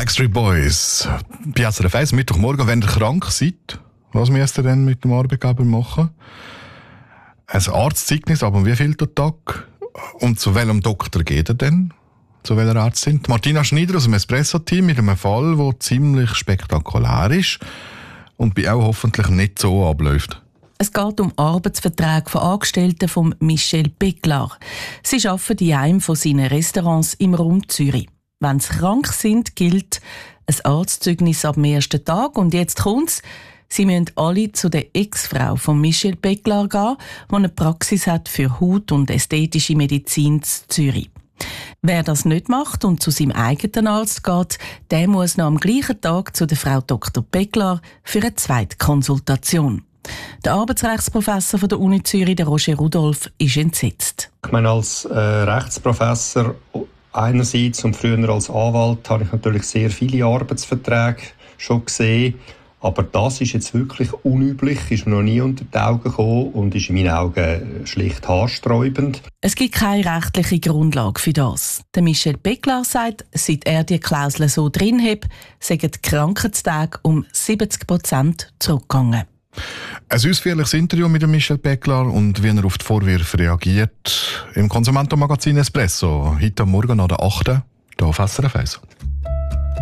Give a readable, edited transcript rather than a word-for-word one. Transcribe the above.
Backstreet Boys. Bei SRF 1 Mittwochmorgen, wenn ihr krank seid, was müsst ihr denn mit dem Arbeitgeber machen? Ein Arztzeugnis, aber wie viel der Tag? Und zu welchem Doktor geht ihr denn? Zu welcher Ärztin? Martina Schneider aus dem Espresso-Team mit einem Fall, der ziemlich spektakulär ist und bei auch hoffentlich nicht so abläuft. Es geht um Arbeitsverträge von Angestellten von Michel Becklar. Sie arbeiten in einem von seinen Restaurants im Raum Zürich. Wenn sie krank sind, gilt ein Arztzeugnis ab dem ersten Tag. Und jetzt kommt's. Sie müssen alle zu der Ex-Frau von Michel Becklar gehen, die eine Praxis hat für Haut- und ästhetische Medizin in Zürich. Wer das nicht macht und zu seinem eigenen Arzt geht, der muss noch am gleichen Tag zu der Frau Dr. Becklar für eine zweite Konsultation. Der Arbeitsrechtsprofessor von der Uni Zürich, der Roger Rudolph, ist entsetzt. Ich meine, als Rechtsprofessor einerseits und früher als Anwalt habe ich natürlich sehr viele Arbeitsverträge schon gesehen. Aber das ist jetzt wirklich unüblich, ist mir noch nie unter die Augen gekommen und ist in meinen Augen schlicht haarsträubend. Es gibt keine rechtliche Grundlage für das. Der Michel Becklar sagt, seit er die Klausel so drin hat, seien die Krankheitstage um 70% zurückgegangen. Ein ausführliches Interview mit dem Michel Becklar und wie er auf die Vorwürfe reagiert im Konsumentenmagazin Espresso. Heute Morgen an der 8. hier auf SRF 1.